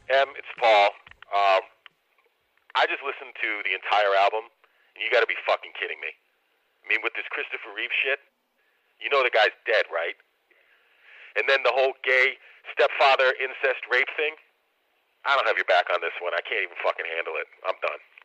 It's Paul. Um, I just listened to the entire album, and you got to be fucking kidding me. I mean, with this Christopher Reeve shit, you know the guy's dead, right? And then the whole gay stepfather incest rape thing. I don't have your back on this one. I can't even fucking handle it. I'm done.